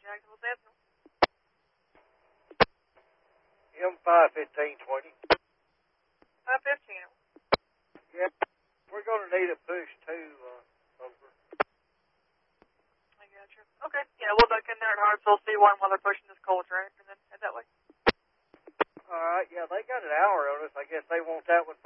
Jacksonville Sentinel. M51520. 515. Yeah, we're going to need a push too, over. I gotcha. Okay, yeah, we'll duck in there at Hartsville C1 while they're pushing this coal train, and then head that way. All right, yeah, they got an hour on us. I guess they want that one